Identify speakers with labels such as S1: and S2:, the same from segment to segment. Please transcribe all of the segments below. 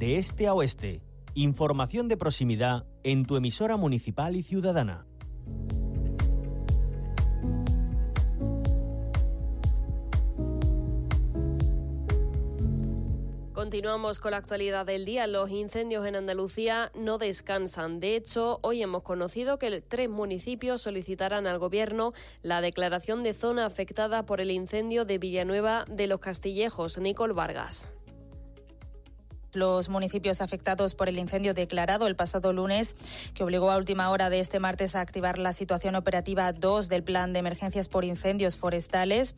S1: de este a oeste. Información de proximidad en tu emisora municipal y ciudadana.
S2: Continuamos con la actualidad del día. Los incendios en Andalucía no descansan. De hecho, hoy hemos conocido que 3 municipios solicitarán al Gobierno la declaración de zona afectada por el incendio de Villanueva de los Castillejos. Nicole Vargas.
S3: Los municipios afectados por el incendio declarado el pasado lunes, que obligó a última hora de este martes a activar la situación operativa 2 del Plan de Emergencias por Incendios Forestales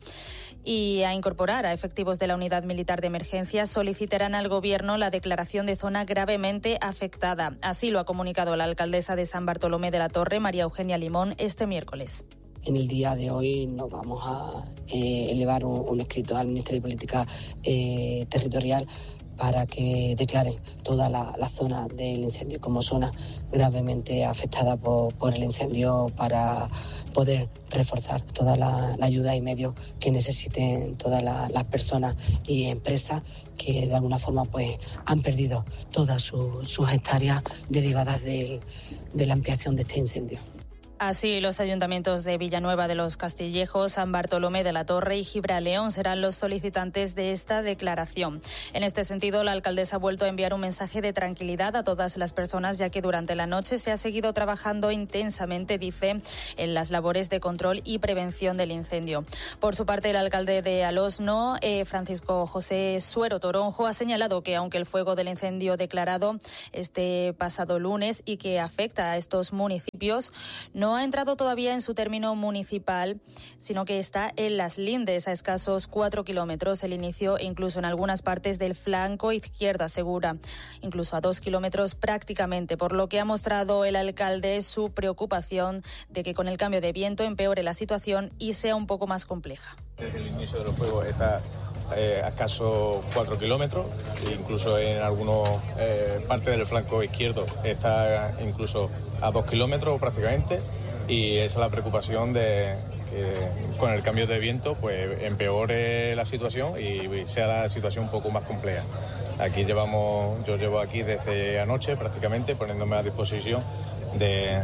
S3: y a incorporar a efectivos de la Unidad Militar de Emergencias, solicitarán al Gobierno la declaración de zona gravemente afectada. Así lo ha comunicado la alcaldesa de San Bartolomé de la Torre, María Eugenia Limón, este miércoles.
S4: En el día de hoy nos vamos a elevar un escrito al Ministerio de Política Territorial para que declaren toda la zona del incendio como zona gravemente afectada por el incendio, para poder reforzar toda la ayuda y medios que necesiten todas las personas y empresas que de alguna forma pues han perdido todas sus hectáreas derivadas de la ampliación de este incendio.
S3: Así, los ayuntamientos de Villanueva de los Castillejos, San Bartolomé de la Torre y Gibraleón serán los solicitantes de esta declaración. En este sentido, la alcaldesa ha vuelto a enviar un mensaje de tranquilidad a todas las personas, ya que durante la noche se ha seguido trabajando intensamente, dice, en las labores de control y prevención del incendio. Por su parte, el alcalde de Alosno, Francisco José Suero Toronjo, ha señalado que aunque el fuego del incendio declarado este pasado lunes y que afecta a estos municipios, no ha entrado todavía en su término municipal, sino que está en Las Lindes, a escasos 4 kilómetros el inicio, e incluso en algunas partes del flanco izquierdo, asegura, incluso a 2 kilómetros prácticamente, por lo que ha mostrado el alcalde su preocupación de que con el cambio de viento empeore la situación y sea un poco más compleja.
S5: Desde el inicio de los fuegos está a escasos 4 kilómetros, incluso en algunas partes del flanco izquierdo está incluso a 2 kilómetros prácticamente, y esa es la preocupación de que con el cambio de viento pues empeore la situación y sea la situación un poco más compleja. Yo llevo aquí desde anoche prácticamente poniéndome a disposición de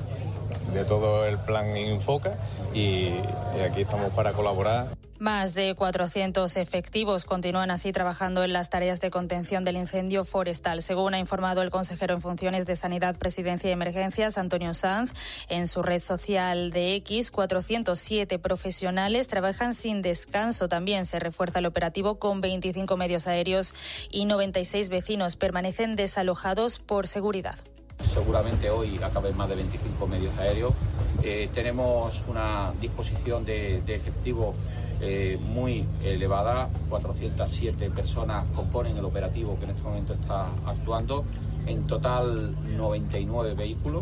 S5: todo el plan Infoca y aquí estamos para colaborar.
S3: Más de 400 efectivos continúan así trabajando en las tareas de contención del incendio forestal. Según ha informado el consejero en funciones de Sanidad, Presidencia y Emergencias, Antonio Sanz, en su red social de X, 407 profesionales trabajan sin descanso. También se refuerza el operativo con 25 medios aéreos y 96 vecinos permanecen desalojados por seguridad.
S6: Seguramente hoy acaben más de 25 medios aéreos. Tenemos una disposición de efectivo muy elevada. 407 personas componen el operativo que en este momento está actuando. En total 99 vehículos.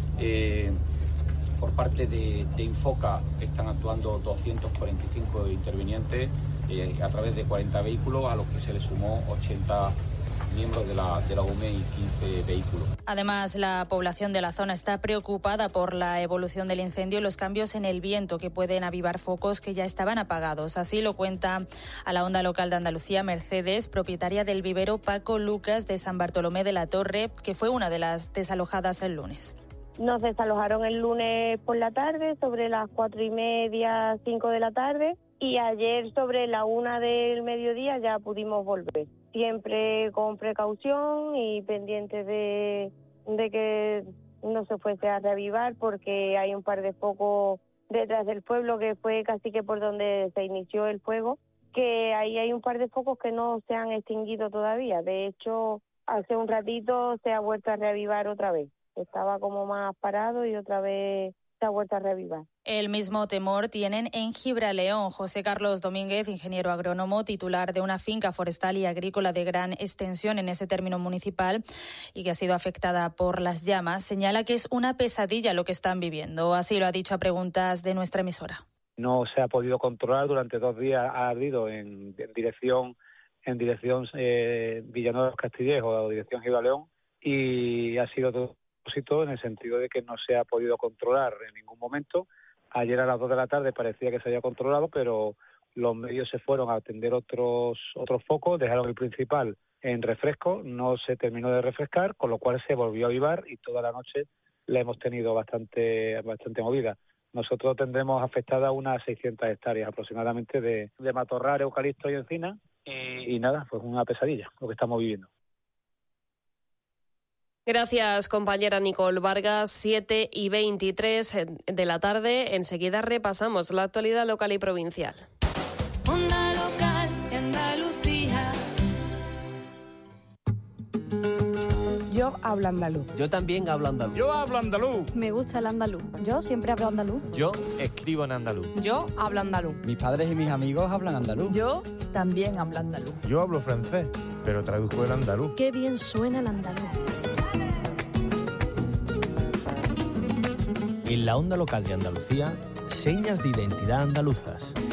S6: Por parte de Infoca están actuando 245 intervinientes a través de 40 vehículos, a los que se le sumó 80 miembros de la UME y 15 vehículos.
S3: Además, la población de la zona está preocupada por la evolución del incendio y los cambios en el viento que pueden avivar focos que ya estaban apagados. Así lo cuenta a la Onda Local de Andalucía Mercedes, propietaria del vivero Paco Lucas de San Bartolomé de la Torre, que fue una de las desalojadas el lunes.
S7: Nos desalojaron el lunes por la tarde, sobre las 4:30, 5 de la tarde, y ayer sobre la 1 del mediodía ya pudimos volver. Siempre con precaución y pendientes de que no se fuese a reavivar, porque hay un par de focos detrás del pueblo, que fue casi que por donde se inició el fuego, que ahí hay un par de focos que no se han extinguido todavía. De hecho, hace un ratito se ha vuelto a reavivar otra vez. Estaba como más parado y otra vez se ha vuelto a reavivar.
S3: El mismo temor tienen en Gibraleón. José Carlos Domínguez, ingeniero agrónomo, titular de una finca forestal y agrícola de gran extensión en ese término municipal y que ha sido afectada por las llamas, señala que es una pesadilla lo que están viviendo. Así lo ha dicho a preguntas de nuestra emisora.
S8: No se ha podido controlar, durante 2 días ha ardido en dirección Villanueva de los Castillejos o dirección Gibraleón, y ha sido todo en el sentido de que no se ha podido controlar en ningún momento. Ayer a las 2 de la tarde parecía que se había controlado, pero los medios se fueron a atender otros focos, dejaron el principal en refresco, no se terminó de refrescar, con lo cual se volvió a avivar y toda la noche la hemos tenido bastante movida. Nosotros tendremos afectadas unas 600 hectáreas aproximadamente de matorral, eucalipto y encina y nada, pues una pesadilla lo que estamos viviendo.
S2: Gracias, compañera Nicole Vargas. 7:23 de la tarde. Enseguida repasamos la actualidad local y provincial.
S9: Onda Local de Andalucía.
S10: Yo hablo andaluz.
S11: Yo también hablo andaluz.
S12: Yo hablo andaluz.
S13: Me gusta el andaluz.
S14: Yo siempre hablo andaluz.
S15: Yo escribo en andaluz.
S16: Yo hablo andaluz.
S17: Mis padres y mis amigos hablan andaluz.
S18: Yo también hablo andaluz.
S19: Yo hablo francés, pero traduzco el andaluz.
S13: Qué bien suena el andaluz.
S1: En la onda local de Andalucía, señas de identidad andaluzas.